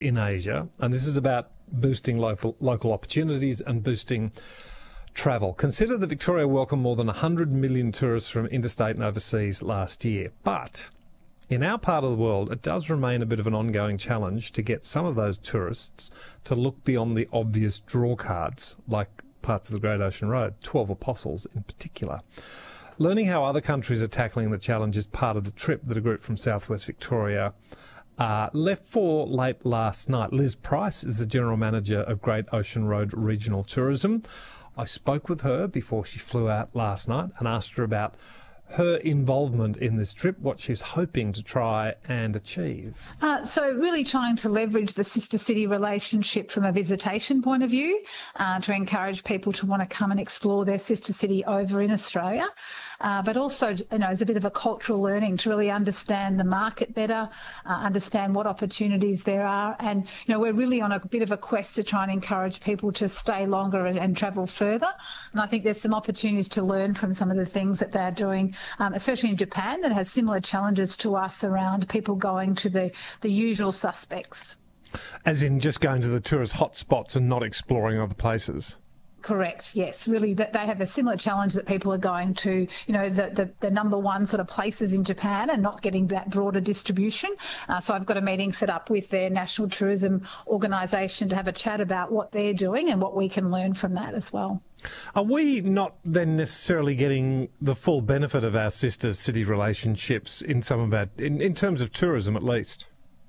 in Asia, and this is about boosting local opportunities and boosting travel. Consider that Victoria welcomed more than 100 million tourists from interstate and overseas last year. But in our part of the world, it does remain a bit of an ongoing challenge to get some of those tourists to look beyond the obvious draw cards, like parts of the Great Ocean Road, 12 Apostles in particular. Learning how other countries are tackling the challenge is part of the trip that a group from southwest Victoria left for late last night. Liz Price is the General Manager of Great Ocean Road Regional Tourism. I spoke with her before she flew out last night and asked her about her involvement in this trip, what she's hoping to try and achieve. So really trying to leverage the sister city relationship from a visitation point of view to encourage people to want to come and explore their sister city over in Australia. But also, as a bit of a cultural learning to really understand the market better, understand what opportunities there are. And, we're really on a bit of a quest to try and encourage people to stay longer and travel further. And I think there's some opportunities to learn from some of the things that they're doing, especially in Japan, that has similar challenges to us around people going to the usual suspects. As in just going to the tourist hotspots and not exploring other places? Correct, yes. Really, that they have a similar challenge that people are going to, the number one sort of places in Japan and not getting that broader distribution. So I've got a meeting set up with their National Tourism Organisation to have a chat about what they're doing and what we can learn from that as well. Are we not then necessarily getting the full benefit of our sister city relationships in some of our, in terms of tourism at least?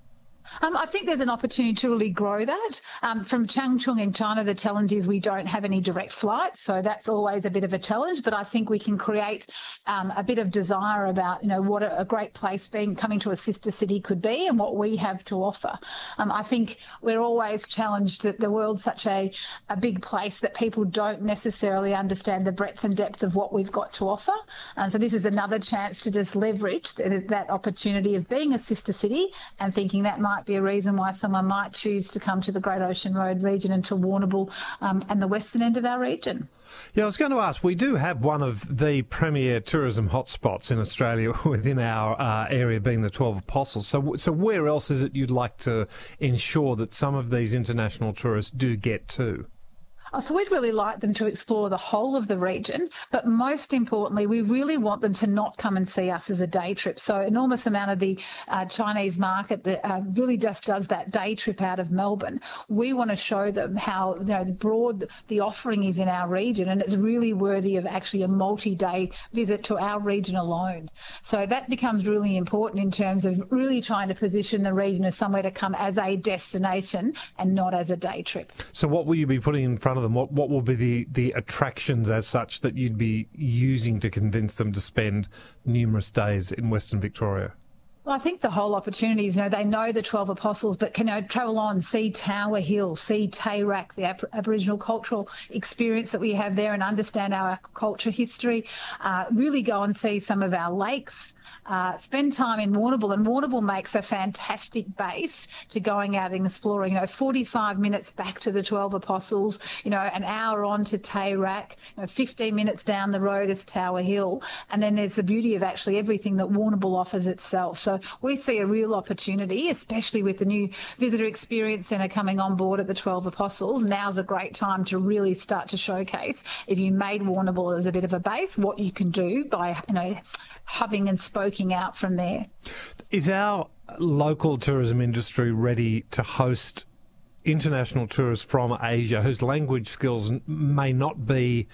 I think there's an opportunity to really grow that. From Changchun in China, the challenge is we don't have any direct flights, so that's always a bit of a challenge. But I think we can create a bit of desire about, what a great place coming to a sister city could be and what we have to offer. I think we're always challenged that the world's such a big place that people don't necessarily understand the breadth and depth of what we've got to offer. So this is another chance to just leverage that opportunity of being a sister city and thinking that might be a reason why someone might choose to come to the Great Ocean Road region and to Warrnambool and the western end of our region. Yeah, I was going to ask, we do have one of the premier tourism hotspots in Australia within our area being the 12 Apostles. So where else is it you'd like to ensure that some of these international tourists do get to? So we'd really like them to explore the whole of the region, but most importantly, we really want them to not come and see us as a day trip. So enormous amount of the Chinese market that really just does that day trip out of Melbourne. We want to show them how broad the offering is in our region, and it's really worthy of actually a multi-day visit to our region alone. So that becomes really important in terms of really trying to position the region as somewhere to come as a destination and not as a day trip. So what will you be putting in front of them? What will be the attractions as such that you'd be using to convince them to spend numerous days in Western Victoria? Well, I think the whole opportunity is, they know the 12 Apostles, but can travel on, see Tower Hill, see Tayrak, the Aboriginal cultural experience that we have there and understand our culture history, really go and see some of our lakes, spend time in Warrnambool, and Warrnambool makes a fantastic base to going out and exploring, 45 minutes back to the 12 Apostles, an hour on to Tayrak, 15 minutes down the road is Tower Hill, and then there's the beauty of actually everything that Warrnambool offers itself. So we see a real opportunity, especially with the new Visitor Experience Centre coming on board at the 12 Apostles. Now's a great time to really start to showcase, if you made Warrnambool as a bit of a base, what you can do by, hubbing and spoking out from there. Is our local tourism industry ready to host international tourists from Asia whose language skills may not be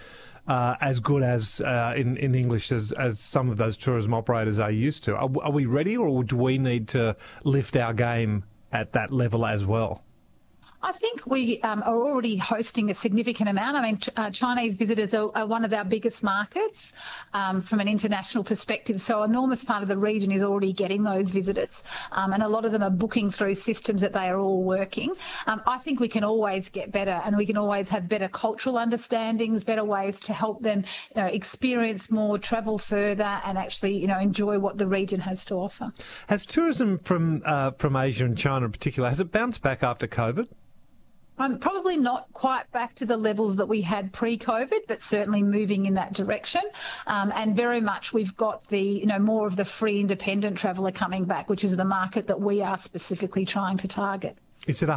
as good as in English as some of those tourism operators are used to? Are we ready, or do we need to lift our game at that level as well? I think we are already hosting a significant amount. I mean, Chinese visitors are one of our biggest markets from an international perspective. So an enormous part of the region is already getting those visitors. And a lot of them are booking through systems that they are all working. I think we can always get better, and we can always have better cultural understandings, better ways to help them experience more, travel further, and actually enjoy what the region has to offer. Has tourism from Asia and China in particular, has it bounced back after COVID? Probably not quite back to the levels that we had pre-COVID, but certainly moving in that direction. And very much we've got the, more of the free independent traveller coming back, which is the market that we are specifically trying to target. It's at